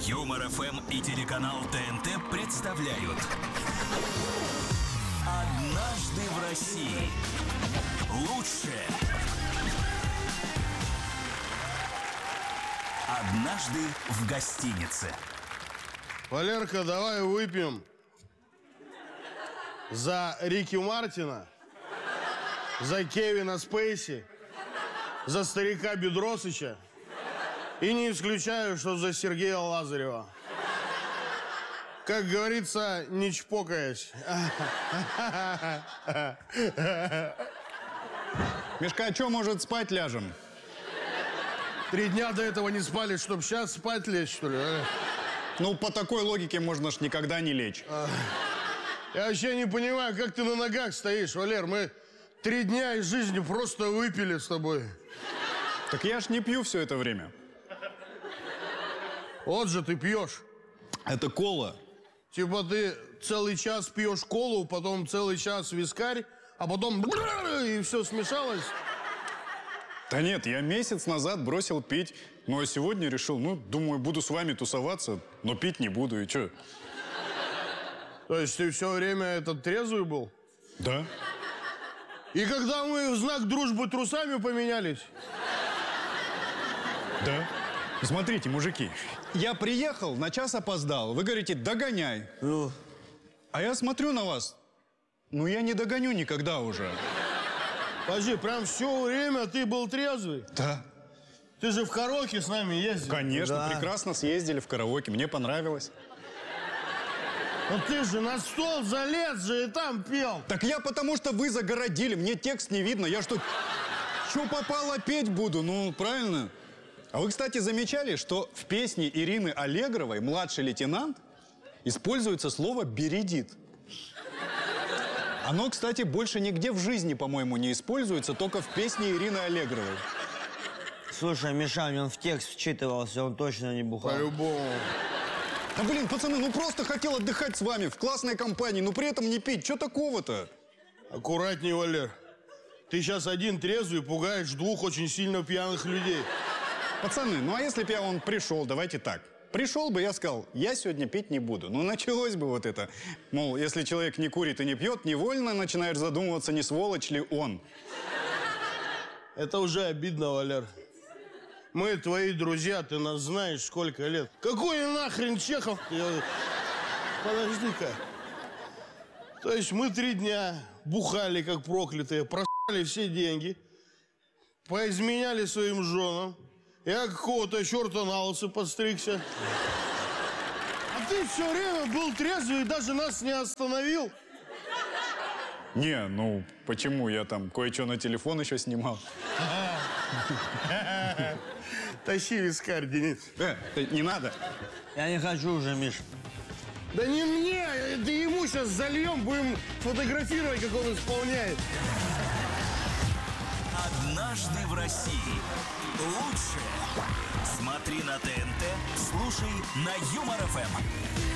Юмор ФМ и телеканал ТНТ представляют «Однажды в России». Лучшее. Однажды в гостинице. Валерка, давай выпьем за Рики Мартина, за Кевина Спейси, за старика Бедросыча и не исключаю, что за Сергея Лазарева. Как говорится, не чпокаясь. Мишка, а чё, может, спать ляжем? 3 дня до этого не спали, чтоб сейчас спать лечь, что ли? А? Ну, по такой логике можно ж никогда не лечь. Я вообще не понимаю, как ты на ногах стоишь, Валер. Мы 3 дня из жизни просто выпили с тобой. Так я ж не пью все это время. Вот же ты пьешь. Это кола. Типа ты целый час пьешь колу, потом целый час вискарь, а потом и все смешалось. Да нет, я месяц назад бросил пить, ну а сегодня решил, думаю, буду с вами тусоваться, но пить не буду, и чё? То есть ты все время этот трезвый был? Да. И когда мы в знак дружбы трусами поменялись? Да. Смотрите, мужики, я приехал, на час опоздал, вы говорите, догоняй. А я смотрю на вас, я не догоню никогда уже. Подожди, прям все время ты был трезвый? Да. Ты же в караоке с нами ездил? Конечно, да. Прекрасно съездили в караоке, мне понравилось. Ну ты же на стол залез же и там пел. Так я потому что вы загородили, мне текст не видно, я что попало петь буду, правильно? А вы, кстати, замечали, что в песне Ирины Аллегровой «Младший лейтенант» используется слово «бередит». Оно, кстати, больше нигде в жизни, по-моему, не используется, только в песне Ирины Аллегровой. Слушай, Миша, он в текст вчитывался, он точно не бухал. По-любому. Да блин, пацаны, просто хотел отдыхать с вами в классной компании, но при этом не пить. Что такого-то? Аккуратней, Валер. Ты сейчас один трезвый пугаешь 2 очень сильно пьяных людей. Пацаны, а если бы я пришел, давайте так. Пришел бы, я сказал, я сегодня пить не буду. Началось бы вот это. Мол, если человек не курит и не пьет, невольно начинаешь задумываться, не сволочь ли он. Это уже обидно, Валер. Мы твои друзья, ты нас знаешь сколько лет. Какой нахрен Чехов? Подожди-ка. То есть мы 3 дня бухали как проклятые, просали все деньги, поизменяли своим женам. Я какого-то черта на лысо подстригся. А ты все время был трезвый и даже нас не остановил. Не, почему? Я там кое-что на телефон еще снимал. Тащи вискарь, Денис. Не надо. Я не хочу уже, Миш. Да не мне, да ему сейчас зальем, будем фотографировать, как он исполняет. «Однажды в России». Лучшее. Смотри на ТНТ, слушай на Юмор ФМ.